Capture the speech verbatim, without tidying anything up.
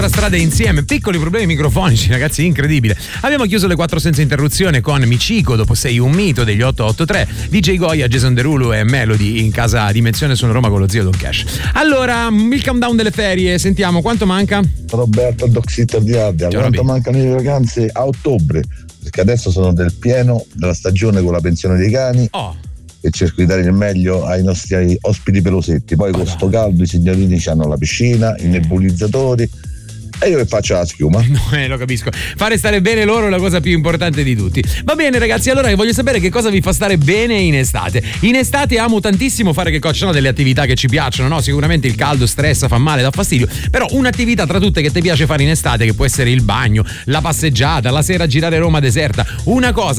strada insieme, piccoli problemi microfonici, ragazzi, incredibile. Abbiamo chiuso le quattro senza interruzione con Michiko, dopo Sei un mito degli otto otto tre, D J Goya, Jason Derulo e Melody in casa Dimensione Sono Roma con lo zio Don Cash. Allora, il countdown delle ferie, sentiamo quanto manca? Roberto Doxitter di Ardea, quanto mancano le vacanze a ottobre? Perché adesso sono del pieno della stagione con la pensione dei cani. Oh. E cerco di dare il meglio ai nostri ospiti pelosetti. Poi con sto caldo i signorini hanno la piscina, i nebulizzatori e io che faccio la schiuma. No, eh, lo capisco. Fare stare bene loro è la cosa più importante di tutti. Va bene ragazzi, allora voglio sapere che cosa vi fa stare bene in estate. In estate amo tantissimo fare che cosa, ci sono delle attività che ci piacciono, no? Sicuramente il caldo stressa, fa male, dà fastidio, però un'attività tra tutte che ti piace fare in estate, che può essere il bagno, la passeggiata, la sera girare Roma deserta, una cosa